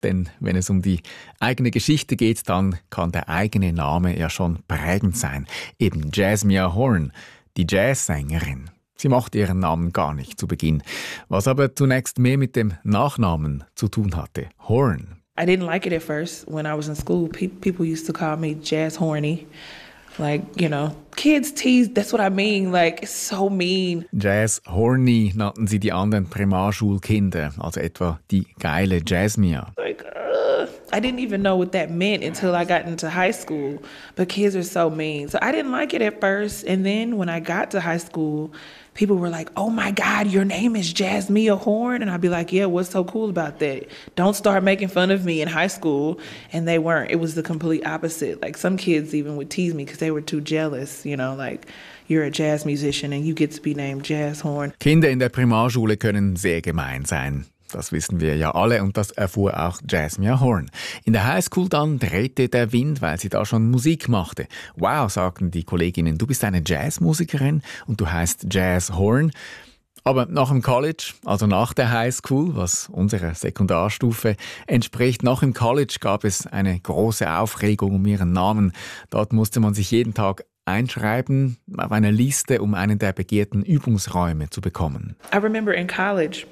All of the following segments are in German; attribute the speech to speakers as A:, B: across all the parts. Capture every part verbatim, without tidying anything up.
A: Denn wenn es um die eigene Geschichte geht, dann kann der eigene Name ja schon prägend sein. Eben Jazzmia Horn, die Jazzsängerin. Sie mochte ihren Namen gar nicht zu Beginn, was aber zunächst mehr mit dem Nachnamen zu tun hatte, Horn.
B: I didn't like it at first. When I was in school, pe- people used to call me Jazz Horny. Like, you know, kids tease, that's what I mean, like, it's so mean.
A: Jazz Horny nannten sie die anderen Primarschulkinder, also etwa die geile Jazzmia.
B: Like, uh, I didn't even know what that meant until I got into high school. But kids are so mean. So I didn't like it at first. And then when I got to high school, people were like, oh my God, your name is Jazzmia Horn? And I'd be like, yeah, what's so cool about that? Don't start making fun of me in high school. And they weren't. It was the complete opposite. Like some kids even would tease me because they were too jealous, you know, like you're a jazz musician and you get to be named Jazz Horn.
A: Kinder in der Primarschule können sehr gemein sein. Das wissen wir ja alle und das erfuhr auch Jazzmia Horn. In der Highschool dann drehte der Wind, weil sie da schon Musik machte. Wow, sagten die Kolleginnen, du bist eine Jazzmusikerin und du heißt Jazz Horn. Aber nach dem College, also nach der Highschool, was unserer Sekundarstufe entspricht, nach dem College gab es eine große Aufregung um ihren Namen. Dort musste man sich jeden Tag einschreiben auf eine Liste, um einen der begehrten Übungsräume zu bekommen.
B: I remember in college,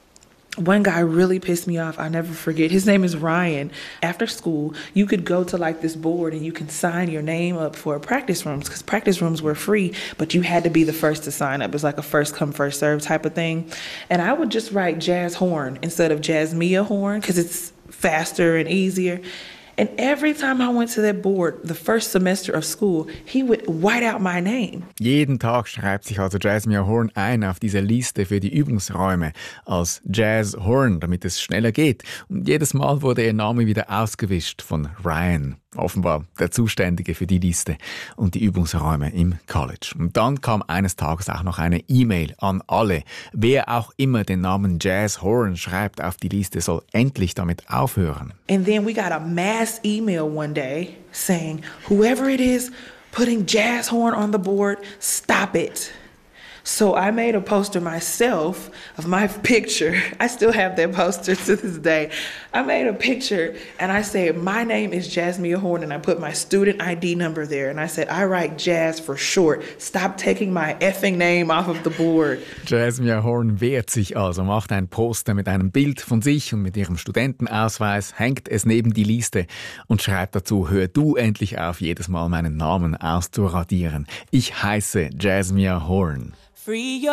B: one guy really pissed me off. I'll never forget. His name is Ryan. After school, you could go to like this board and you can sign your name up for practice rooms because practice rooms were free, but you had to be the first to sign up. It was like a first come, first serve type of thing. And I would just write Jazz Horn instead of Jazzmia Horn because it's faster and easier. And every time I went to that board, the first semester of school, he would white out my name.
A: Jeden Tag schreibt sich also Jazzmia Horn ein auf diese Liste für die Übungsräume als Jazz Horn, damit es schneller geht. Und jedes Mal wurde ihr Name wieder ausgewischt von Ryan, offenbar der Zuständige für die Liste und die Übungsräume im College. Und dann kam eines Tages auch noch eine E-Mail an alle. Wer auch immer den Namen Jazz Horn schreibt auf die Liste, soll endlich damit aufhören.
B: And then we got a mass email one day saying, whoever it is putting Jazz Horn on the board, stop it. So I made a poster myself of my picture. I still have that poster to this day. I made a picture and I said, my name is Jazzmia Horn, and I put my student I D number there. And I said, I write Jazz for short. Stop taking my effing name off of the board.
A: Jazzmia Horn wehrt sich also, macht ein Poster mit einem Bild von sich und mit ihrem Studentenausweis, hängt es neben die Liste und schreibt dazu, hör du endlich auf, jedes Mal meinen Namen auszuradieren. Ich heiße Jazzmia Horn.
B: Free